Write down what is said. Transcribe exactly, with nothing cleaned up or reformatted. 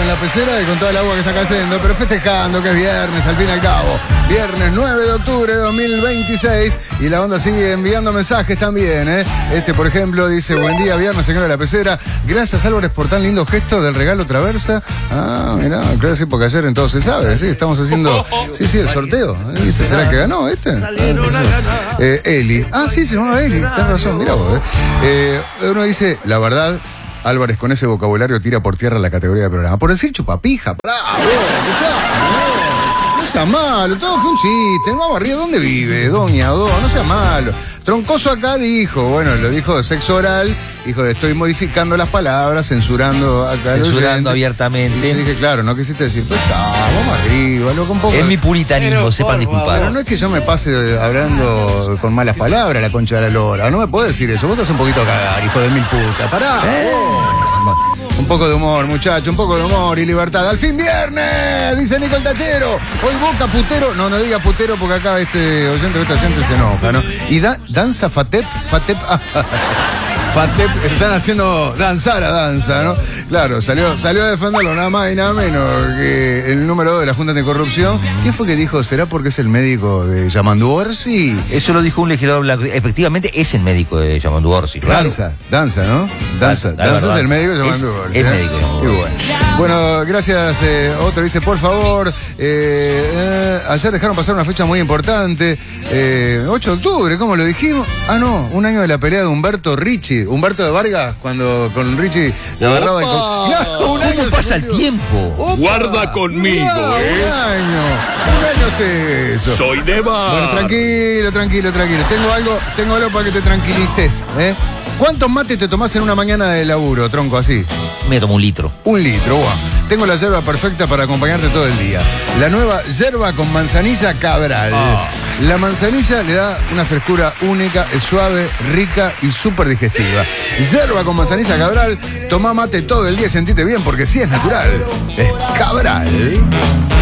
la pecera y con toda el agua que está cayendo, pero festejando que es viernes, al fin y al cabo. Viernes nueve de octubre de dos mil veintiséis y la onda sigue enviando mensajes también, ¿eh? Este, por ejemplo, dice: buen día, viernes, señora de la pecera. Gracias, Álvarez, por tan lindo gesto del regalo Traversa. Ah, mirá, claro, sí, porque ayer en todo se sabe, sí, estamos haciendo, sí, sí, el sorteo. ¿Este será el que ganó, este? Ah, eh, Eli. Ah, sí, se llamaba Eli, tenés razón, mirá vos, ¿eh? Eh, uno dice, la verdad, Álvarez con ese vocabulario tira por tierra la categoría de programa. Por decir chupapija. ¡Bravo! No, no sea malo, todo fue un chiste. Vamos arriba, ¿dónde vive? Doña Do, no sea malo. Troncoso acá dijo, bueno, lo dijo de sexo oral, dijo, estoy modificando las palabras, censurando acá. Censurando abiertamente. Y yo dije, claro, no quisiste decir, pues está, vamos arriba, loco, un poco. Es mi puritanismo, pero, sepan disculpar. Pero no es que yo me pase hablando con malas palabras, la concha de la lora. No me puedes decir eso, vos estás un poquito a cagar, hijo de mil putas. Pará. Eh. Un poco de humor, muchacho, un poco de humor y libertad. ¡Al fin viernes! Dice Nico el Tachero. Hoy Boca putero. No, no diga putero porque acá este oyente, este oyente se enoja, ¿no? Y da, danza Fatep, Fatep. Fatep, están haciendo danzar a danza, ¿no? Claro, salió, salió a defenderlo nada más y nada menos que el número dos de la Junta Anticorrupción. ¿Quién fue que dijo? ¿Será porque es el médico de Yamandu Orsi? Eso lo dijo un legislador blanco. Efectivamente es el médico de Yamandu Orsi, claro. Danza, danza, ¿no? Danza, danza, danza, danza es el médico de Yamandu Orsi. Es, ¿eh? El médico de Yamandu Orsi. Bueno. bueno, gracias. Eh, otro dice, por favor, eh, eh, ayer dejaron pasar una fecha muy importante. Eh, ocho de octubre, ¿cómo lo dijimos? Ah, no, un año de la pelea de Humberto Ricci. Humberto de Vargas, cuando con Ricci le agarraba y con... Claro, un año pasa el tiempo. Opa, Guarda conmigo, no, ¿eh? Un año. Un año es eso. Soy de bar. Bueno, tranquilo, tranquilo, tranquilo. Tengo algo, tengo algo para que te tranquilices, ¿eh? ¿Cuántos mates te tomás en una mañana de laburo, tronco, así? Me tomo un litro. Un litro, guau. Tengo la yerba perfecta para acompañarte todo el día. La nueva yerba con manzanilla Cabral. Oh. La manzanilla le da una frescura única, es suave, rica y súper digestiva. Yerba con manzanilla Cabral, toma mate todo el día y sentite bien porque sí es natural. Es Cabral.